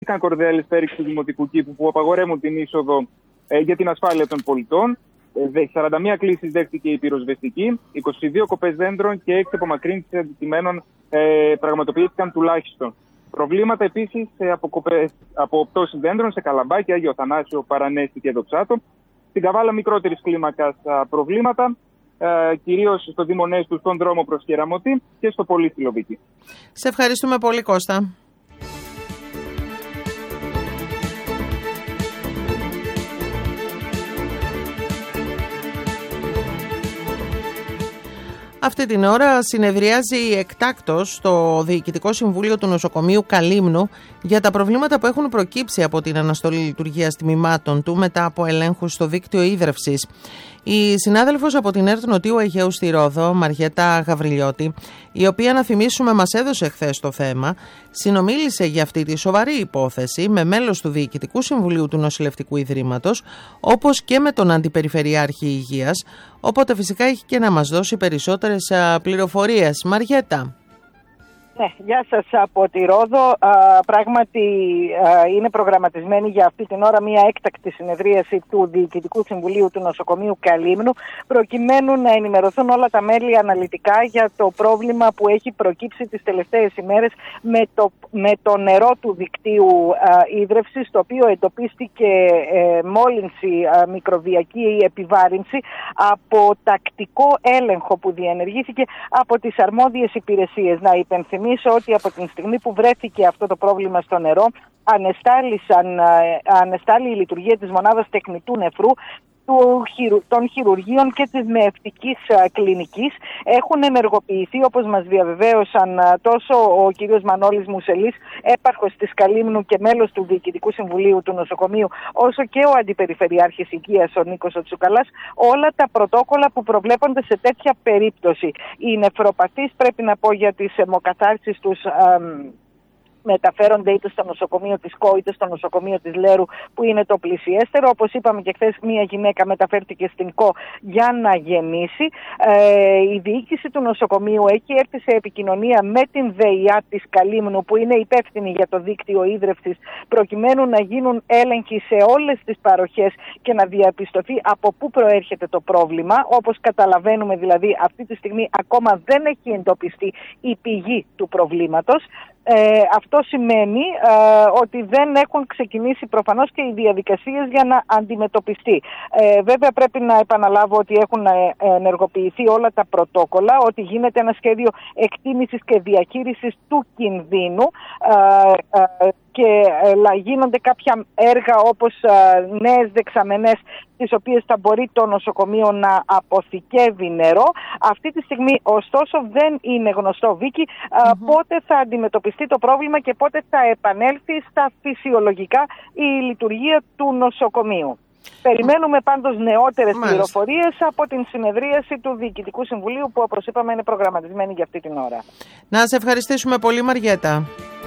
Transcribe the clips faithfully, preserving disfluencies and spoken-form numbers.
Υπήρχαν κορδέλες πέριξ του Δημοτικού Κήπου που απαγορεύουν την είσοδο ε, για την ασφάλεια των πολιτών. Ε, σαράντα μία κλήσεις δέχτηκε η πυροσβεστική, είκοσι δύο κοπές δέντρων και έξι απομακρύνσεις αντικειμένων ε, πραγματοποιήθηκαν τουλάχιστον. Προβλήματα επίσης ε, από, κοπές, από πτώσεις δέντρων σε Καλαμπάκη, Άγιο Θανάσιο, Παρανέστη και Δοξάτο. Στην Καβάλα μικρότερης κλίμακας α, προβλήματα, ε, κυρίως στο Δήμο Νέστου, στον δρόμο προς Κεραμωτή και στο Πολύστηλο Βίκη. Σε ευχαριστούμε πολύ, Κώστα. Αυτή την ώρα συνεδριάζει εκτάκτως το Διοικητικό Συμβούλιο του Νοσοκομείου Καλύμνου για τα προβλήματα που έχουν προκύψει από την αναστολή λειτουργίας τμήματων του μετά από ελέγχους στο δίκτυο ίδρευσης. Η συνάδελφος από την ΕΡΤ Νοτιού Αιγαίου στη Ρόδο, Μαριέτα Γαβριλιώτη, η οποία, να θυμίσουμε, μας έδωσε χθες το θέμα, συνομίλησε για αυτή τη σοβαρή υπόθεση με μέλος του Διοικητικού Συμβουλίου του Νοσηλευτικού Ιδρύματος, όπως και με τον Αντιπεριφερειάρχη Υγείας, οπότε φυσικά έχει και να μας δώσει περισσότερες πληροφορίες. Μαριέτα. Ναι, γεια σας από τη Ρόδο. Α, πράγματι α, είναι προγραμματισμένη για αυτή την ώρα μια έκτακτη συνεδρίαση του Διοικητικού Συμβουλίου του Νοσοκομείου Καλύμνου, προκειμένου να ενημερωθούν όλα τα μέλη αναλυτικά για το πρόβλημα που έχει προκύψει τις τελευταίες ημέρες με το, με το νερό του δικτύου α, ίδρευσης, το οποίο εντοπίστηκε ε, μόλυνση, α, μικροβιακή επιβάρυνση από τακτικό έλεγχο που διενεργήθηκε από τις αρμόδιες υπηρεσίες. Να υπενθυμίσω ότι από την στιγμή που βρέθηκε αυτό το πρόβλημα στο νερό, ανεστάλλει η λειτουργία της μονάδας τεκνητού νεφρού, των χειρουργείων και της μεευτικής κλινικής. Έχουν ενεργοποιηθεί, όπως μας διαβεβαίωσαν τόσο ο κύριος Μανώλης Μουσελής, έπαρχος της Καλύμνου και μέλος του Διοικητικού Συμβουλίου του Νοσοκομείου, όσο και ο Αντιπεριφερειάρχης Υγείας, ο Νίκος ο Τσουκαλάς, όλα τα πρωτόκολλα που προβλέπονται σε τέτοια περίπτωση. Οι νεφροπαθείς, πρέπει να πω, για τις αιμοκαθάρσεις τους α, μεταφέρονται είτε στο νοσοκομείο της ΚΟ είτε στο νοσοκομείο της Λέρου, που είναι το πλησιέστερο. Όπως είπαμε και χθες, μία γυναίκα μεταφέρθηκε στην ΚΟ για να γεννήσει. Ε, η διοίκηση του νοσοκομείου έχει έρθει σε επικοινωνία με την ΔΕΙΑ της Καλύμνου, που είναι υπεύθυνη για το δίκτυο ίδρευσης, προκειμένου να γίνουν έλεγχοι σε όλες τις παροχές και να διαπιστωθεί από πού προέρχεται το πρόβλημα. Όπως καταλαβαίνουμε, δηλαδή, αυτή τη στιγμή ακόμα δεν έχει εντοπιστεί η πηγή του προβλήματος. Ε, αυτό σημαίνει ε, ότι δεν έχουν ξεκινήσει προφανώς και οι διαδικασίες για να αντιμετωπιστεί. Ε, βέβαια πρέπει να επαναλάβω ότι έχουν ενεργοποιηθεί όλα τα πρωτόκολλα, ότι γίνεται ένα σχέδιο εκτίμησης και διαχείρισης του κινδύνου ε, ε, και ε, γίνονται κάποια έργα όπως ε, νέες δεξαμενές, τις οποίες θα μπορεί το νοσοκομείο να αποθηκεύει νερό. Αυτή τη στιγμή ωστόσο δεν είναι γνωστό, Βίκη, mm-hmm. πότε θα αντιμετωπιστεί το πρόβλημα και πότε θα επανέλθει στα φυσιολογικά η λειτουργία του νοσοκομείου. Περιμένουμε πάντως νεότερες Μάλιστα. πληροφορίες από την συνεδρίαση του Διοικητικού Συμβουλίου, που, όπως είπαμε, είναι προγραμματισμένη για αυτή την ώρα. Να σε ευχαριστήσουμε πολύ, Μαριέτα.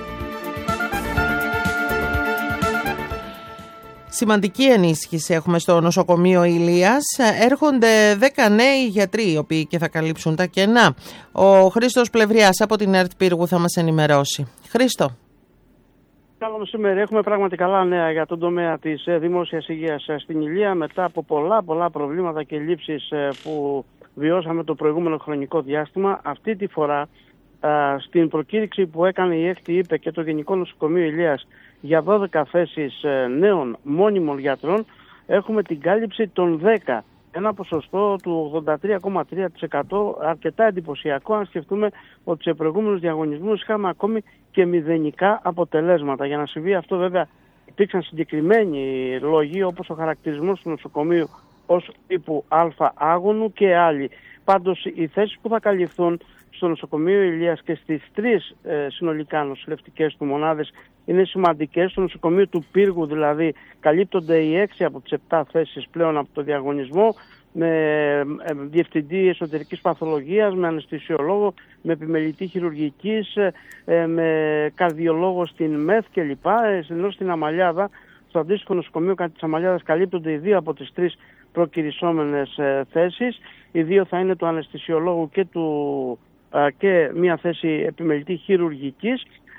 Σημαντική ενίσχυση έχουμε στο νοσοκομείο Ηλίας. Έρχονται δέκα νέοι γιατροί, οι οποίοι και θα καλύψουν τα κενά. Ο Χρήστος Πλευριάς από την ΕΡΤ Πύργου θα μας ενημερώσει. Χρήστο. Καλό μεσημέρι. Έχουμε πράγματι καλά νέα για τον τομέα της δημόσιας υγείας στην Ηλία, μετά από πολλά πολλά προβλήματα και λήψεις που βιώσαμε το προηγούμενο χρονικό διάστημα. Αυτή τη φορά, στην προκήρυξη που έκανε η ΕΦΤΙ και το Γενικό Νοσοκομείο Ηλίας για δώδεκα θέσεις νέων μόνιμων γιατρών, έχουμε την κάλυψη των δέκα. Ένα ποσοστό του ογδόντα τρία κόμμα τρία τοις εκατό, αρκετά εντυπωσιακό, αν σκεφτούμε ότι σε προηγούμενους διαγωνισμούς είχαμε ακόμη και μηδενικά αποτελέσματα. Για να συμβεί αυτό, βέβαια, υπήρξαν συγκεκριμένοι λόγοι, όπως ο χαρακτηρισμός του νοσοκομείου ως τύπου Α άγωνου και άλλοι. Πάντως, οι θέσεις που θα καλυφθούν στο νοσοκομείο Ηλίας και στις τρεις ε, συνολικά νοσηλευτικές του μονάδες είναι σημαντικές. Στο νοσοκομείο του Πύργου, δηλαδή, καλύπτονται οι έξι από τις επτά θέσεις πλέον από το διαγωνισμό, με ε, διευθυντή εσωτερικής παθολογίας, με αναισθησιολόγο, με επιμελητή χειρουργικής, ε, με καρδιολόγο στην ΜΕΘ κλπ. Ε, ενώ στην Αμαλιάδα, στο αντίστοιχο νοσοκομείο της Αμαλιάδας, καλύπτονται οι δύο από τις τρεις προκυρισόμενες ε, θέσεις. Οι δύο θα είναι του αναισθησιολόγου και, του, ε, και μια θέση επιμελητή χειρουργικής.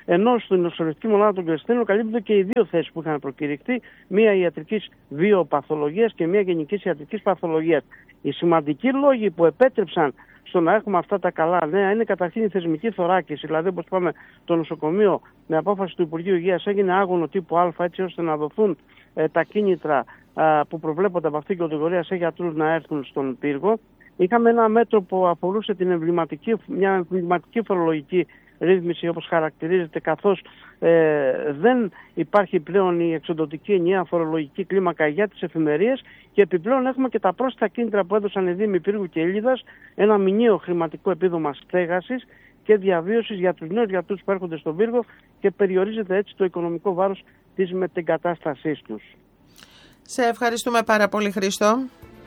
ενώ στην νοσοκομιακή μονάδα των Κρεστίνων καλύπτονται και οι δύο θέσεις που είχαν προκηρυχθεί, μία ιατρικής βιοπαθολογίας και μία γενικής ιατρικής παθολογίας. Οι σημαντικοί λόγοι που επέτρεψαν στο να έχουμε αυτά τα καλά νέα είναι καταρχήν η θεσμική θωράκιση. Δηλαδή, όπως είπαμε, το νοσοκομείο με απόφαση του Υπουργείου Υγείας έγινε άγωνο τύπου Α, έτσι ώστε να δοθούν ε, τα κίνητρα ε, που προβλέπονται από αυτήν την κατηγορία σε γιατρούς να έρθουν στον πύργο. Είχαμε ένα μέτρο που αφορούσε την εμβληματική, μια εμβληματική φορολογική ρύθμιση, όπως χαρακτηρίζεται, καθώς ε, δεν υπάρχει πλέον η εξοντωτική ενιαία φορολογική κλίμακα για τις εφημερίες, και επιπλέον έχουμε και τα πρόσθετα κίνητρα που έδωσαν οι Δήμοι Πύργου και Ήλιδας, ένα μηνιαίο χρηματικό επίδομα στέγασης και διαβίωσης για τους νέους γιατρούς που έρχονται στον πύργο, και περιορίζεται έτσι το οικονομικό βάρος της μετεγκατάστασής τους. Σε ευχαριστούμε πάρα πολύ, Χρήστο.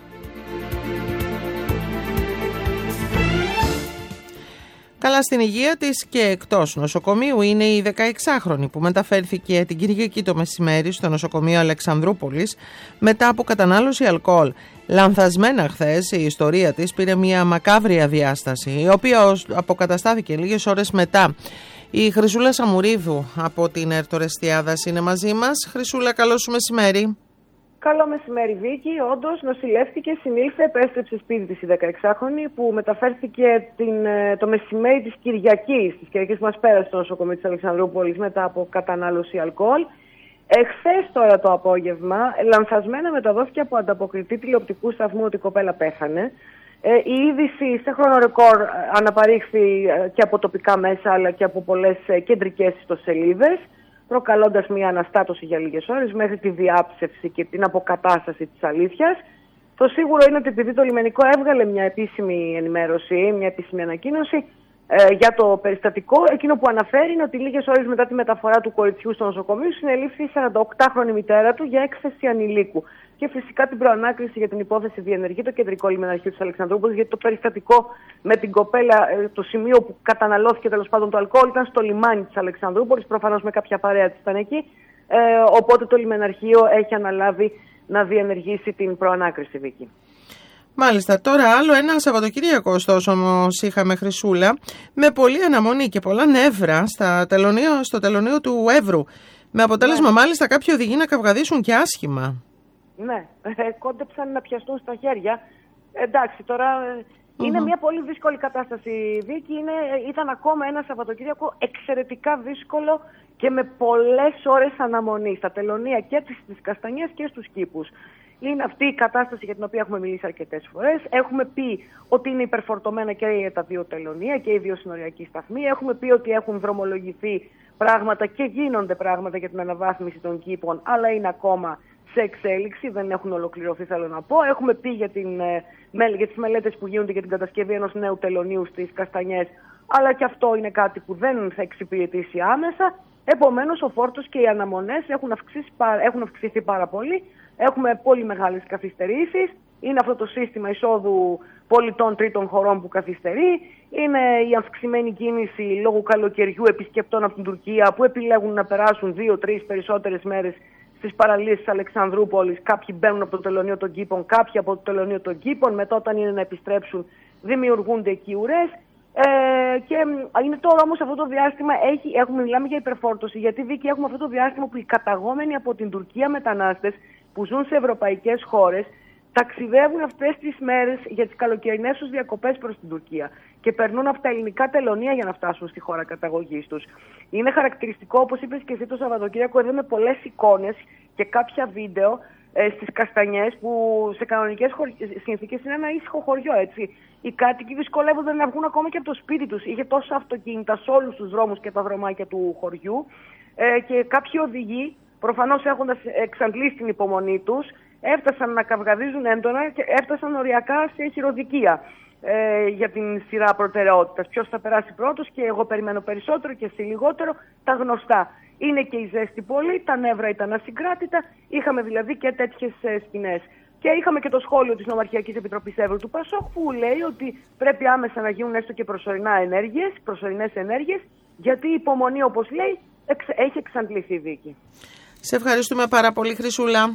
Καλά στην υγεία της και εκτός νοσοκομείου είναι η δεκαεξάχρονη που μεταφέρθηκε την Κυριακή το μεσημέρι στο νοσοκομείο Αλεξανδρούπολης μετά από κατανάλωση αλκοόλ. Λανθασμένα χθες η ιστορία της πήρε μια μακάβρια διάσταση, η οποία αποκαταστάθηκε λίγες ώρες μετά. Η Χρυσούλα Σαμουρίδου από την Ερτορεστιάδας είναι μαζί μας. Χρυσούλα, καλό σου μεσημέρι. Καλό μεσημέρι, Βίκη. Όντως, νοσηλεύτηκε, συνήλθε, επέστρεψε σπίτι της η δεκαεξάχρονη που μεταφέρθηκε την, το μεσημέρι της Κυριακής, της Κυριακής που μας πέρασε στο νοσοκομείο της Αλεξανδρούπολης μετά από κατανάλωση αλκοόλ. Εχθές τώρα το απόγευμα, λανθασμένα μεταδόθηκε από ανταποκριτή τηλεοπτικού σταθμού ότι η κοπέλα πέθανε. Ε, η είδηση σε χρόνο ρεκόρ αναπαρήχθη και από τοπικά μέσα αλλά και από πολλές κεντρικές ιστοσελίδες, προκαλώντας μια αναστάτωση για λίγες ώρες μέχρι τη διάψευση και την αποκατάσταση της αλήθειας. Το σίγουρο είναι ότι επειδή το λιμενικό έβγαλε μια επίσημη ενημέρωση, μια επίσημη ανακοίνωση ε, για το περιστατικό, εκείνο που αναφέρει είναι ότι λίγες ώρες μετά τη μεταφορά του κοριτσιού στο νοσοκομείο συνελήφθη η σαρανταοκτάχρονη μητέρα του για έκθεση ανηλίκου. Και φυσικά την προανάκριση για την υπόθεση διενεργεί το κεντρικό λιμεναρχείο της Αλεξανδρούπολης, γιατί το περιστατικό με την κοπέλα, το σημείο που καταναλώθηκε τέλος πάντων το αλκοόλ, ήταν στο λιμάνι της Αλεξανδρούπολης. Προφανώς με κάποια παρέα της ήταν εκεί. Ε, οπότε το λιμεναρχείο έχει αναλάβει να διενεργήσει την προανάκριση, Βίκη. Μάλιστα. Τώρα άλλο ένα Σαββατοκύριακο, ωστόσο, όμως είχαμε, Χρυσούλα, με πολλή αναμονή και πολλά νεύρα στα τελωνίο, στο τελωνίο του Εύρου. Με αποτέλεσμα, ναι, μάλιστα κάποιοι οδηγοί να καυγαδίσουν και άσχημα. Ναι, ε, κόντεψαν να πιαστούν στα χέρια. Εντάξει, τώρα ε, mm-hmm. είναι μια πολύ δύσκολη κατάσταση, Βίκη. Είναι, ήταν ακόμα ένα Σαββατοκύριακο εξαιρετικά δύσκολο και με πολλές ώρες αναμονή στα τελωνία και στις Καστανιές και στους κήπους. Είναι αυτή η κατάσταση για την οποία έχουμε μιλήσει αρκετές φορές. Έχουμε πει ότι είναι υπερφορτωμένα και τα δύο τελωνία και οι δύο συνοριακοί σταθμοί. Έχουμε πει ότι έχουν δρομολογηθεί πράγματα και γίνονται πράγματα για την αναβάθμιση των κήπων, αλλά είναι ακόμα σε εξέλιξη, δεν έχουν ολοκληρωθεί, θέλω να πω. Έχουμε πει για, την, για τις μελέτες που γίνονται για την κατασκευή ενός νέου τελωνίου στις Καστανιές, αλλά και αυτό είναι κάτι που δεν θα εξυπηρετήσει άμεσα. Επομένως, ο φόρτος και οι αναμονές έχουν, έχουν αυξηθεί πάρα πολύ. Έχουμε πολύ μεγάλες καθυστερήσεις. Είναι αυτό το σύστημα εισόδου πολιτών τρίτων χωρών που καθυστερεί. Είναι η αυξημένη κίνηση λόγω καλοκαιριού επισκεπτών από την Τουρκία που επιλέγουν να περάσουν δύο-τρεις περισσότερες μέρες στις παραλίες της Αλεξανδρούπολης. Κάποιοι μπαίνουν από το τελωνείο των κήπων, κάποιοι από το τελωνείο των κήπων. Μετά, όταν είναι να επιστρέψουν, δημιουργούνται εκεί ουρές. Ε, και είναι τώρα όμως αυτό το διάστημα, έχει, έχουμε, μιλάμε για υπερφόρτωση, γιατί Βίκη, έχουμε αυτό το διάστημα που οι καταγόμενοι από την Τουρκία μετανάστες που ζουν σε ευρωπαϊκές χώρες ταξιδεύουν αυτές τις μέρες για τις καλοκαιρινές τους διακοπές προς την Τουρκία και περνούν από τα ελληνικά τελωνία για να φτάσουν στη χώρα καταγωγής τους. Είναι χαρακτηριστικό, όπως είπες και εσύ, το Σαββατοκύριακο είδαμε πολλές εικόνες και κάποια βίντεο ε, στις Καστανιές που σε κανονικές χωρι... συνθήκες είναι ένα ήσυχο χωριό, έτσι. Οι κάτοικοι δυσκολεύονται να βγουν ακόμα και από το σπίτι τους. Είχε τόσα αυτοκίνητα σε όλους τους δρόμους και τα δρομάκια του χωριού ε, και κάποιοι οδηγοί, προφανώς έχοντας εξαντλήσει την υπομονή τους, έφτασαν να καυγαδίζουν έντονα και έφτασαν οριακά σε χειροδικία ε, για την σειρά προτεραιότητας. Ποιος θα περάσει πρώτος και εγώ περιμένω περισσότερο και εσύ λιγότερο, τα γνωστά. Είναι και η ζέστη πολύ, τα νεύρα ήταν ασυγκράτητα, είχαμε δηλαδή και τέτοιες ε, σκηνές. Και είχαμε και το σχόλιο της Νομαρχιακής Επιτροπής Εύρου του Πασόκ που λέει ότι πρέπει άμεσα να γίνουν έστω και προσωρινά ενέργειες, προσωρινές ενέργειες, γιατί η υπομονή, όπως λέει, εξ, έχει εξαντληθεί, Βίκη. Σε ευχαριστούμε πάρα πολύ, Χρυσούλα.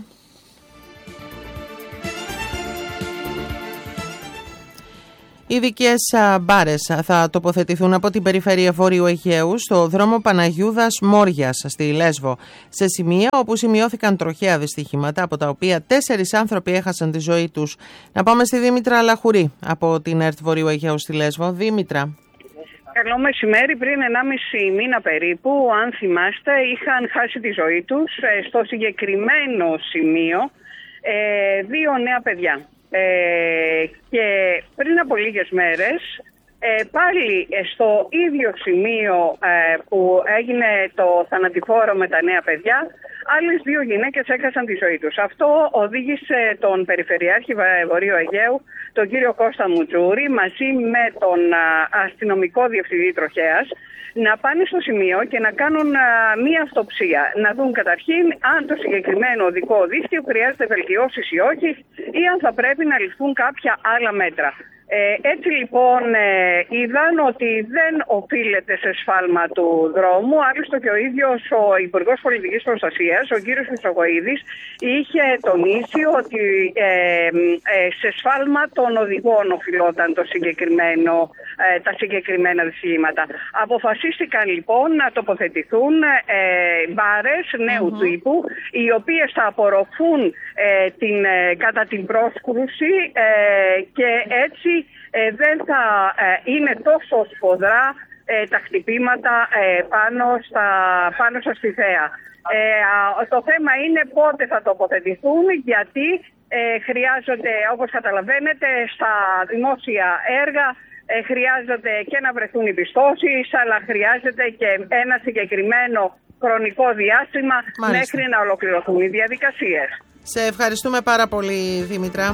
Ειδικές μπάρες θα τοποθετηθούν από την περιφέρεια Βορείου Αιγαίου στο δρόμο Παναγιούδας Μόριας στη Λέσβο, σε σημεία όπου σημειώθηκαν τροχαία δυστυχήματα, από τα οποία τέσσερις άνθρωποι έχασαν τη ζωή τους. Να πάμε στη Δήμητρα Λαχουρή από την ΕΡΤ Βορείου Αιγαίου στη Λέσβο. Δήμητρα. Καλό μεσημέρι. Πριν ενάμιση μήνα περίπου, αν θυμάστε, είχαν χάσει τη ζωή τους στο συγκεκριμένο σημείο δύο νέα παιδιά. Ε, και πριν από λίγες μέρες ε, πάλι στο ίδιο σημείο ε, που έγινε το θανατηφόρο με τα νέα παιδιά, άλλες δύο γυναίκες έχασαν τη ζωή τους. Αυτό οδήγησε τον Περιφερειάρχη Βορείου Αιγαίου, τον κύριο Κώστα Μουτζούρη, μαζί με τον α, αστυνομικό διευθυντή τροχέας, να πάνε στο σημείο και να κάνουν α, μία αυτοψία. Να δουν καταρχήν αν το συγκεκριμένο οδικό δίκτυο χρειάζεται βελτιώσεις ή όχι, ή αν θα πρέπει να ληφθούν κάποια άλλα μέτρα. Ε, έτσι λοιπόν ε, είδαν ότι δεν οφείλεται σε σφάλμα του δρόμου. Άλλωστε και ο ίδιος ο Υπουργός Πολιτικής Προστασίας, ο κύριος Χρυσογοίδης, είχε τονίσει ότι ε, ε, σε σφάλμα των οδηγών οφειλόταν το συγκεκριμένο, ε, τα συγκεκριμένα δυστυχήματα. Αποφασίστηκαν λοιπόν να τοποθετηθούν ε, μπάρες νέου mm-hmm. τύπου, οι οποίες θα απορροφούν ε, την, ε, κατά την πρόσκρουση ε, και έτσι Ε, δεν θα ε, είναι τόσο σφοδρά ε, τα χτυπήματα ε, πάνω, στα, πάνω στα σπιθαία. Ε, το θέμα είναι πότε θα τοποθετηθούν, γιατί ε, χρειάζονται, όπως καταλαβαίνετε, στα δημόσια έργα ε, χρειάζονται και να βρεθούν οι πιστώσεις, αλλά χρειάζεται και ένα συγκεκριμένο χρονικό διάστημα Μάλιστα. μέχρι να ολοκληρωθούν οι διαδικασίες. Σε ευχαριστούμε πάρα πολύ, Δήμητρα.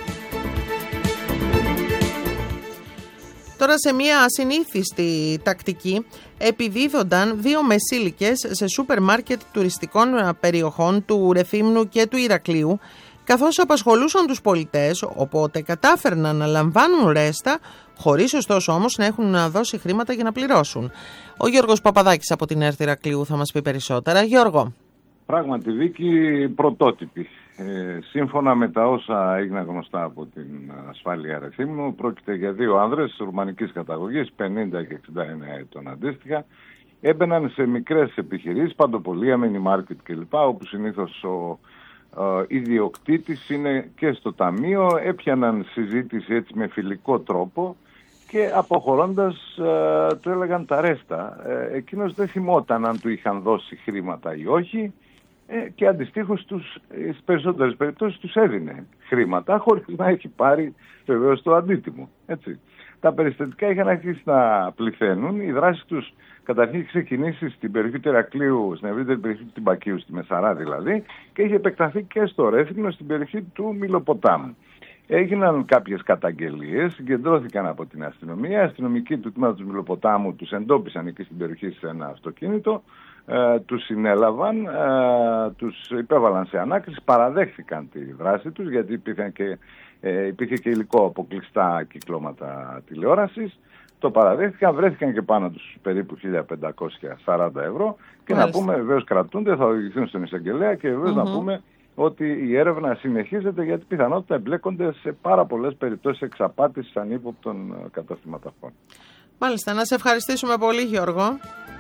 Τώρα, σε μια ασυνήθιστη τακτική, επιδίδονταν δύο μεσήλικες σε σούπερ μάρκετ τουριστικών περιοχών του Ρεθύμνου και του Ηρακλείου, καθώς απασχολούσαν τους πολιτές, οπότε κατάφερναν να λαμβάνουν ρέστα, χωρίς ωστόσο όμως να έχουν να δώσει χρήματα για να πληρώσουν. Ο Γιώργος Παπαδάκης από την ΕΡΤ Ηρακλείου θα μας πει περισσότερα. Γιώργο. Πράγματι, Βίκη, πρωτότυπη. Ε, σύμφωνα με τα όσα έγιναν γνωστά από την ασφάλεια Ρεθύμνου, πρόκειται για δύο άνδρες ρουμανικής καταγωγής, πενήντα και εξήντα εννέα ετών αντίστοιχα. Έμπαιναν σε μικρές επιχειρήσεις, παντοπολία, μίνι μάρκετ κλπ, όπου συνήθως ο ε, ιδιοκτήτης είναι και στο ταμείο. Έπιαναν συζήτηση έτσι με φιλικό τρόπο και αποχωρώντας ε, του έλεγαν τα ρέστα. Ε, εκείνος δεν θυμόταν αν του είχαν δώσει χρήματα ή όχι. Ε, και αντιστοίχως τους, στις περισσότερες περιπτώσεις τους έδινε χρήματα χωρίς να έχει πάρει βεβαίως το αντίτιμο. Έτσι. Τα περιστατικά είχαν αρχίσει να πληθαίνουν. Η δράση τους καταρχήν είχε ξεκινήσει στην περιοχή του Ηρακλείου, στην ευρύτερη περιοχή του Τυμπακίου, στη Μεσαρά δηλαδή, και είχε επεκταθεί και στο Ρέθυμνο, στην περιοχή του Μιλοποτάμου. Έγιναν κάποιες καταγγελίες, συγκεντρώθηκαν από την αστυνομία. Οι αστυνομικοί του τμήματος του Μιλοποτάμου τους εντόπισαν εκεί στην περιοχή σε ένα αυτοκίνητο. Ε, τους συνέλαβαν, ε, τους υπέβαλαν σε ανάκριση, παραδέχθηκαν τη δράση τους, γιατί υπήρχε και, ε, υπήρχε και υλικό από κλειστά κυκλώματα τηλεόρασης. Το παραδέχθηκαν, βρέθηκαν και πάνω τους περίπου χίλια πεντακόσια σαράντα ευρώ και Μάλιστα. να πούμε βεβαίως κρατούνται, θα οδηγηθούν στον εισαγγελέα και βεβαίως mm-hmm. να πούμε ότι η έρευνα συνεχίζεται, γιατί πιθανότητα εμπλέκονται σε πάρα πολλές περιπτώσεις εξαπάτησης ανύποπτων καταστηματαρχών. Μάλιστα, να σε ευχαριστήσουμε πολύ, Γιώργο.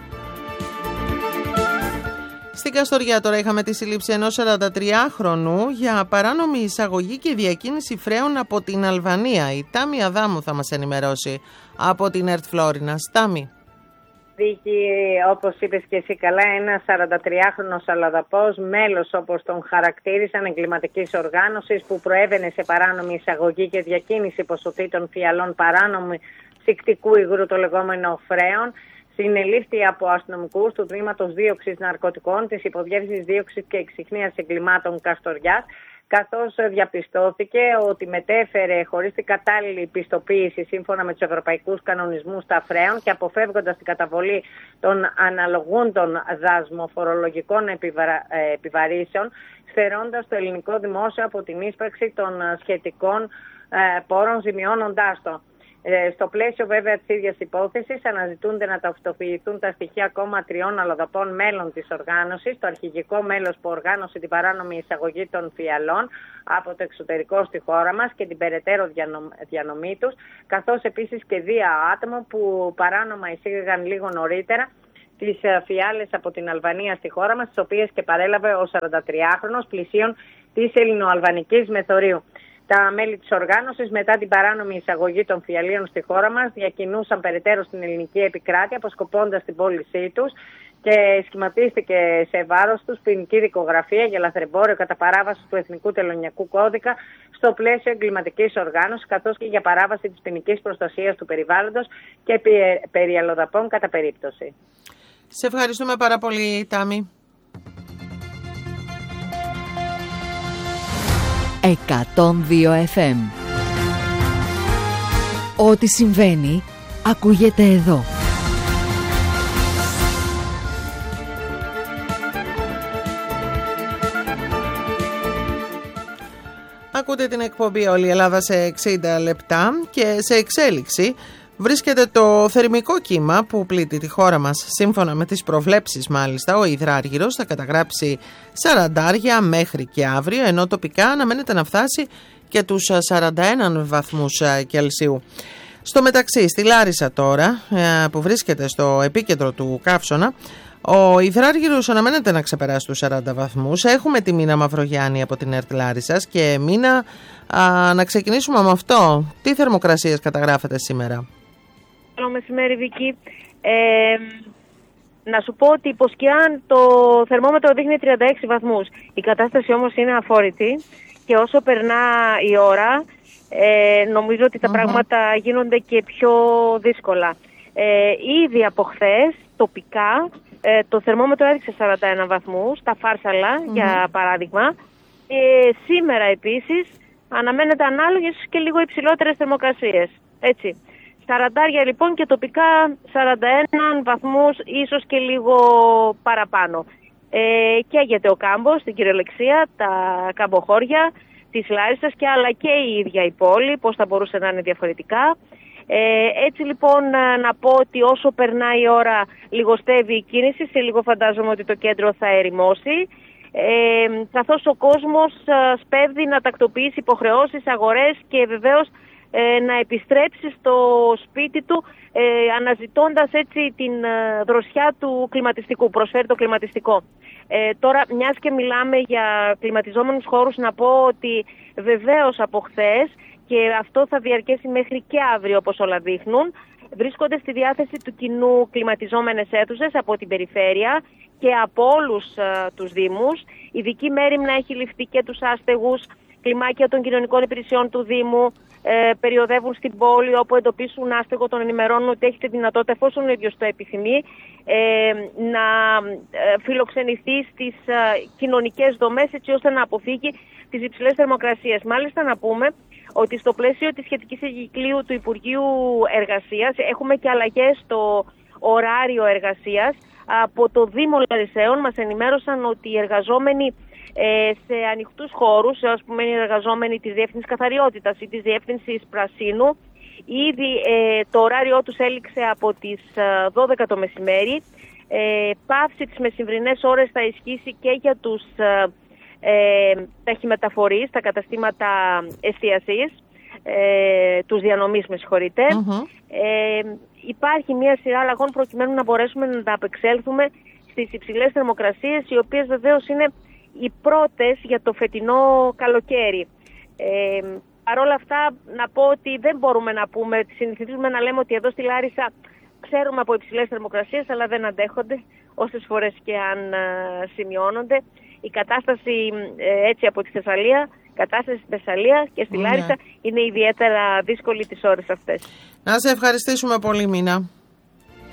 Στην Καστοριά τώρα είχαμε τη σύλληψη ενός σαραντατριάχρονου για παράνομη εισαγωγή και διακίνηση φρέων από την Αλβανία. Η Τάμι Αδάμου θα μας ενημερώσει από την ΕΡΤ Φλόρινα. Τάμι. Βίκη, όπως είπες και εσύ καλά, ένας σαραντατριάχρονος αλλοδαπός, μέλος όπως τον χαρακτήρισαν εγκληματικής οργάνωσης, που προέβαινε σε παράνομη εισαγωγή και διακίνηση ποσοτήτων φιαλών παράνομη ψυκτικού υγρού, το λεγόμενο φρέων, συνελήφθη από αστυνομικούς του τμήματος δίωξης ναρκωτικών της Υποδιεύθυνσης Δίωξης και Εξυχνίας Εγκλημάτων Καστοριάς, καθώς διαπιστώθηκε ότι μετέφερε χωρίς την κατάλληλη πιστοποίηση σύμφωνα με τους ευρωπαϊκούς κανονισμούς τα φρέων και αποφεύγοντας την καταβολή των αναλογούντων δασμοφορολογικών επιβαρα... επιβαρύσεων, στερώντας το ελληνικό δημόσιο από την ίσπραξη των σχετικών πόρων, ζημιώνοντάς το. Ε, στο πλαίσιο βέβαια της ίδιας υπόθεσης αναζητούνται να ταυτοποιηθούν τα στοιχεία ακόμα τριών αλλοδαπών μέλων της οργάνωσης, το αρχηγικό μέλος που οργάνωσε την παράνομη εισαγωγή των φιαλών από το εξωτερικό στη χώρα μας και την περαιτέρω διανομή τους, καθώς επίσης και δύο άτομα που παράνομα εισήγαγαν λίγο νωρίτερα τις φιάλες από την Αλβανία στη χώρα μας, τις οποίες και παρέλαβε ο σαραντατριάχρονος πλησίων της ελληνοαλβανικής μεθορίου. Τα μέλη της οργάνωσης, μετά την παράνομη εισαγωγή των φιαλίων στη χώρα μας, διακινούσαν περαιτέρω στην ελληνική επικράτεια, αποσκοπώντας την πώλησή τους και σχηματίστηκε σε βάρος τους ποινική δικογραφία για λαθρεμπόριο κατά παράβαση του Εθνικού Τελωνειακού Κώδικα στο πλαίσιο εγκληματικής οργάνωσης, καθώς και για παράβαση της ποινικής προστασίας του περιβάλλοντος και περί αλλοδαπών κατά περίπτωση. Σε ευχαριστούμε πάρα πολύ, Τάμι. εκατόν δύο εφ εμ. Ό,τι συμβαίνει ακούγεται εδώ. Ακούτε την εκπομπή Όλη η Ελλάδα σε εξήντα λεπτά και σε εξέλιξη βρίσκεται το θερμικό κύμα που πλήττει τη χώρα μας. Σύμφωνα με τις προβλέψεις μάλιστα, ο υδράργυρος θα καταγράψει σαραντάρια μέχρι και αύριο, ενώ τοπικά αναμένεται να φτάσει και τους σαράντα ένα βαθμούς Κελσίου. Στο μεταξύ, στη Λάρισα τώρα, που βρίσκεται στο επίκεντρο του καύσωνα, ο υδράργυρος αναμένεται να ξεπεράσει τους σαράντα βαθμούς. Έχουμε τη Μίνα Μαυρογιάννη από την ΕΡΤ Λάρισσας και Μίνα, α, να ξεκινήσουμε με αυτό. Τι θερμοκρασίες καταγράφετε σήμερα? Καλό μεσημέρι, Βίκη. Ε, να σου πω ότι υποσκιάν το θερμόμετρο δείχνει τριάντα έξι βαθμούς. Η κατάσταση όμως είναι αφόρητη και όσο περνά η ώρα ε, νομίζω ότι τα mm-hmm. πράγματα γίνονται και πιο δύσκολα. Ε, ήδη από χθες τοπικά ε, το θερμόμετρο έδειξε σαράντα ένα βαθμούς, τα Φάρσαλα mm-hmm. για παράδειγμα. Ε, σήμερα επίσης αναμένεται ανάλογες και λίγο υψηλότερες θερμοκρασίες. Έτσι. Σαραντάρια λοιπόν και τοπικά σαράντα ένα βαθμούς, ίσως και λίγο παραπάνω. Ε, καίγεται ο κάμπος στην κυριολεξία, τα καμποχώρια της Λάρισσας και αλλά και η ίδια η πόλη, πώς θα μπορούσε να είναι διαφορετικά. Ε, έτσι λοιπόν να πω ότι όσο περνάει η ώρα λιγοστεύει η κίνηση, σε λίγο φαντάζομαι ότι το κέντρο θα ερημώσει. Ε, καθώς ο κόσμος σπέβδει να τακτοποιήσει υποχρεώσεις, αγορές και βεβαίως ε, να επιστρέψει στο σπίτι του ε, αναζητώντας έτσι την ε, δροσιά του κλιματιστικού, προσφέρει το κλιματιστικό. Ε, τώρα μιας και μιλάμε για κλιματιζόμενους χώρους, να πω ότι βεβαίως από χθες, και αυτό θα διαρκέσει μέχρι και αύριο όπως όλα δείχνουν, βρίσκονται στη διάθεση του κοινού κλιματιζόμενες αίθουσες από την περιφέρεια και από όλους uh, τους δήμους. Ειδική μέριμνα έχει ληφθεί και τους άστεγους. Κλιμάκια των κοινωνικών υπηρεσιών του Δήμου ε, περιοδεύουν στην πόλη, όπου εντοπίσουν άστεγο, τον ενημερώνουν ότι έχει τη δυνατότητα, εφόσον ο ίδιος το επιθυμεί, ε, να ε, φιλοξενηθεί στις ε, κοινωνικές δομές, έτσι ώστε να αποφύγει τις υψηλές θερμοκρασίες. Μάλιστα να πούμε ότι στο πλαίσιο της σχετικής εγκυκλίου του Υπουργείου Εργασίας έχουμε και αλλαγές στο ωράριο εργασίας. Από το Δήμο Λαρισαίων μας ενημέρωσαν ότι οι εργαζόμενοι ε, σε ανοιχτούς χώρους, ας πούμε οι εργαζόμενοι της Διεύθυνσης Καθαριότητας ή της Διεύθυνσης Πρασίνου, ήδη ε, το ωράριό τους έληξε από τις ε, δώδεκα το μεσημέρι. Ε, πάυση τις μεσημβρινές ώρες θα ισχύσει και για τους ε, ε, ταχυμεταφορείς, τα καταστήματα εστίασης, ε, τους διανομής, με συγχωρείτε. Mm-hmm. Ε, υπάρχει μια σειρά αλλαγών προκειμένου να μπορέσουμε να απεξέλθουμε στις υψηλές θερμοκρασίες, οι οποίες βεβαίως είναι οι πρώτες για το φετινό καλοκαίρι. Ε, Παρ' όλα αυτά να πω ότι δεν μπορούμε να πούμε, συνηθίζουμε να λέμε ότι εδώ στη Λάρισα ξέρουμε από υψηλές θερμοκρασίες, αλλά δεν αντέχονται όσες φορές και αν α, σημειώνονται. Η κατάσταση ε, έτσι από τη Θεσσαλία, κατάσταση στη Θεσσαλία και στη yeah. Λάρισα είναι ιδιαίτερα δύσκολη τις ώρες αυτές. Να σε ευχαριστήσουμε πολύ, Μίνα.